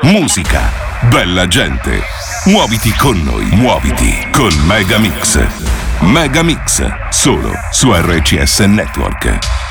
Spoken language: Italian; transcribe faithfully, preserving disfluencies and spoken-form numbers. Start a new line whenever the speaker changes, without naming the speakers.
musica, bella gente. Muoviti con noi, muoviti con Megamix. Megamix, solo su R C S Network.